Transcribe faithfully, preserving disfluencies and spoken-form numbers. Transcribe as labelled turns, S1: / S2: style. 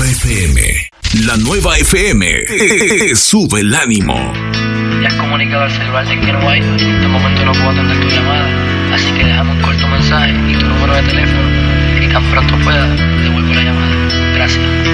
S1: nueva F M. La nueva F M eh, sube el ánimo.
S2: Ya has comunicado al celular de que no hay. En este momento no puedo atender tu llamada. Así que déjame un corto mensaje y tu número de teléfono. Y tan pronto pueda,